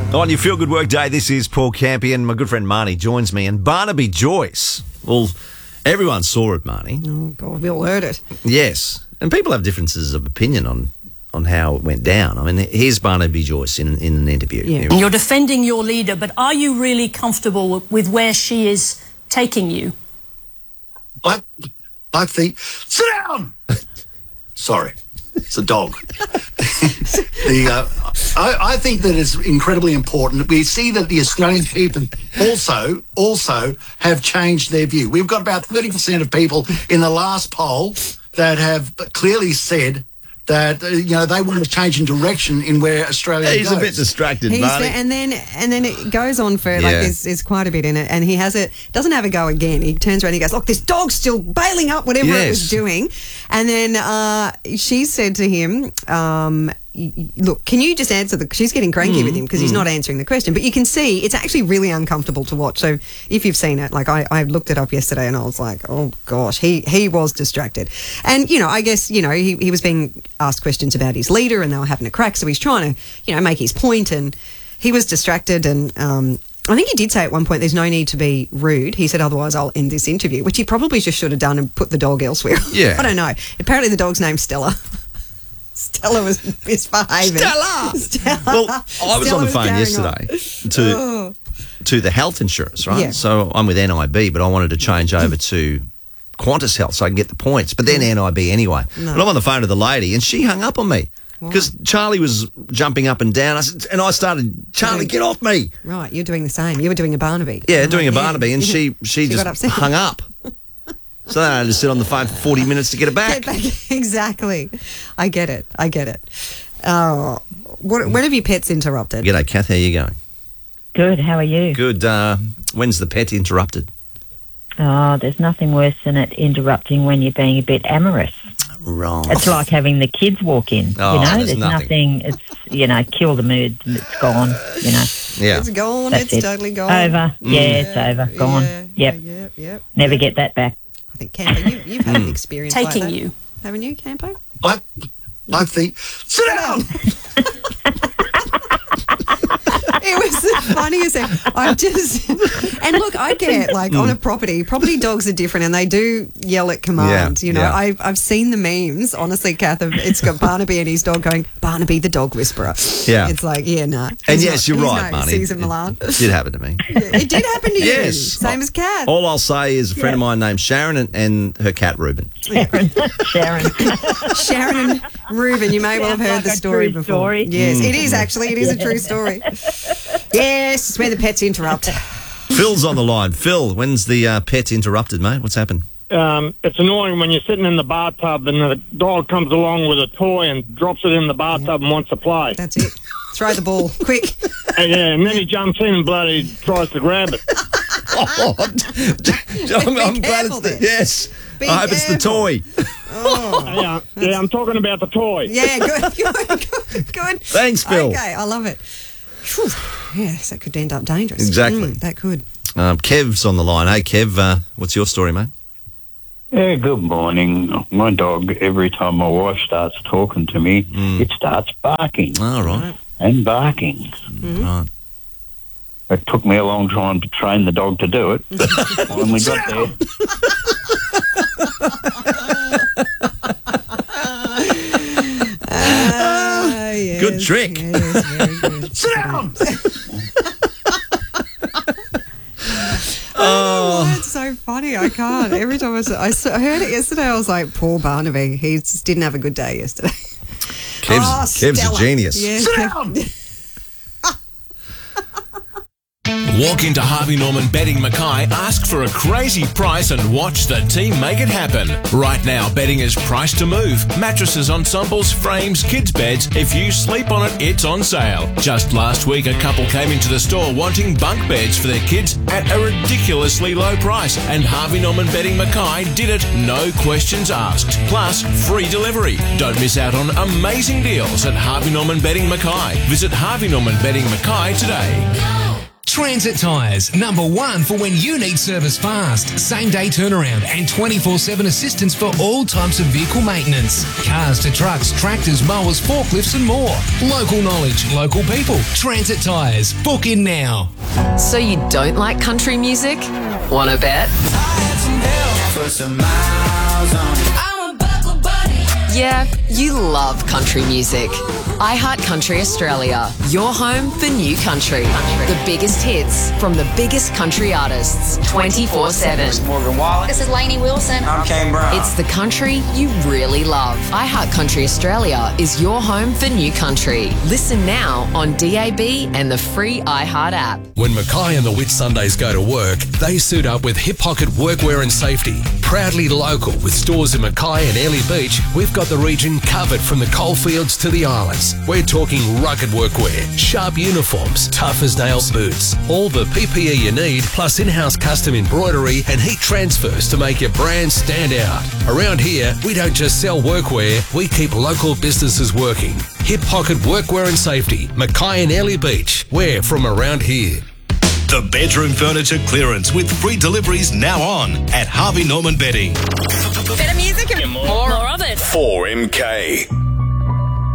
On your Feel Good Work Day, this is Paul Campion. My good friend Marnie joins me. And Barnaby Joyce, well, everyone saw it, Marnie. Oh, God, we all heard it. Yes. And people have differences of opinion on how it went down. I mean, here's Barnaby Joyce in an interview. Yeah. You're defending your leader, but are you really comfortable with where she is taking you? I think... Sit down! Sorry. It's a dog. I think that it's incredibly important. We see that the Australian people also have changed their view. We've got about 30% of people in the last poll that have clearly said that they want to change in direction in where Australia goes. He's a bit distracted, Barney. And then it goes on for like there's quite a bit in it, and he doesn't have a go again. He turns around and he goes, "Look, this dog's still bailing up whatever it was doing," and then she said to him, "Look, can you just answer the?" She's getting cranky with him because he's not answering the question. But you can see it's actually really uncomfortable to watch. So if you've seen it, like I looked it up yesterday, and I was like, "Oh gosh, he was distracted." And I guess he was being asked questions about his leader, and they were having a crack. So he's trying to make his point, and he was distracted. And I think he did say at one point, "There's no need to be rude." He said, "Otherwise, I'll end this interview," which he probably just should have done and put the dog elsewhere. Yeah, I don't know. Apparently, the dog's name's Stella. Stella was misbehaving. Stella! Well, I was on the phone yesterday to the health insurance, right? Yeah. So I'm with NIB, but I wanted to change over to Qantas Health so I can get the points, but then NIB anyway. No. But I'm on the phone to the lady, and she hung up on me because Charlie was jumping up and down. I started, "Charlie, get off me." Right, you're doing the same. You were doing a Barnaby. Yeah, doing a Barnaby, and she just hung up. So then I had to sit on the phone for 40 minutes to get it back. Exactly. I get it. Oh, when have your pets interrupted? G'day, Kath. How are you going? Good. How are you? Good. When's the pet interrupted? Oh, there's nothing worse than it interrupting when you're being a bit amorous. Right. It's like having the kids walk in. Oh, there's nothing. It's kill the mood. It's gone. Yeah. It's gone. That's it's totally gone. Over. Yeah, it's over. Gone. Yep. Never get that back. I think Campo, you've had an experience taking like that, you, haven't you, Campo? I think... Sit down! It was the funniest thing. And look, I get on a property dogs are different and they do yell at commands. I've seen the memes. Honestly, Kath, it's got Barnaby and his dog going, "Barnaby the dog whisperer." Yeah, it's like nah. And yes, you're right, Marnie. Caesar Milan. It did happen to me. It did happen to you. Yes, same as Kath. All I'll say is a friend of mine named Sharon and her cat Reuben. Sharon and Reuben. You may well have heard the story before. Story. Yes, it is actually. It is a true story. Yes, it's where the pets interrupt. Phil's on the line. Phil, when's the pet interrupted, mate? What's happened? It's annoying when you're sitting in the bathtub and the dog comes along with a toy and drops it in the bathtub and wants to play. That's it. Throw the ball, quick. And then he jumps in and bloody tries to grab it. I'm glad it's yes. I hope it's the toy. Oh. Yeah, I'm talking about the toy. Yeah, good. Thanks, Phil. Okay, I love it. Whew. Yes, that could end up dangerous. Exactly. That could. Kev's on the line. Hey, Kev, what's your story, mate? Yeah, good morning. My dog, every time my wife starts talking to me, it starts barking. Oh, right. And barking. Right. It took me a long time to train the dog to do it, but when we got there... Yes, good trick. Yes, very good. Sit down! Oh, that's so funny. I can't. Every time I heard it yesterday, I was like, poor Barnaby. He just didn't have a good day yesterday. Kev's a genius. Yeah, Sit down! Walk into Harvey Norman Bedding Mackay, ask for a crazy price and watch the team make it happen. Right now, bedding is priced to move. Mattresses, ensembles, frames, kids' beds. If you sleep on it, it's on sale. Just last week, a couple came into the store wanting bunk beds for their kids at a ridiculously low price. And Harvey Norman Bedding Mackay did it, no questions asked. Plus, free delivery. Don't miss out on amazing deals at Harvey Norman Bedding Mackay. Visit Harvey Norman Bedding Mackay today. Transit Tyres, #1 for when you need service fast. Same-day turnaround and 24/7 assistance for all types of vehicle maintenance. Cars to trucks, tractors, mowers, forklifts and more. Local knowledge, local people. Transit Tyres. Book in now. So you don't like country music? Wanna bet? Yeah, you love country music. iHeartCountry Australia, your home for new country. The biggest hits from the biggest country artists, 24/7. This is Morgan Wallen. This is Lainey Wilson. I'm Kane Brown. It's the country you really love. iHeartCountry Australia is your home for new country. Listen now on DAB and the free iHeart app. When Mackay and the Whitsundays go to work, they suit up with Hip Pocket Workwear and Safety. Proudly local with stores in Mackay and Airlie Beach, we've got the region covered from the coalfields to the islands. We're talking rugged workwear, sharp uniforms, tough as nails boots, all the PPE you need, plus in-house custom embroidery and heat transfers to make your brand stand out. Around here, we don't just sell workwear, we keep local businesses working. Hip Pocket Workwear and Safety, Mackay and Airlie Beach. We're from around here. The bedroom furniture clearance with free deliveries now on at Harvey Norman Bedding. Better music and more of it. 4MK.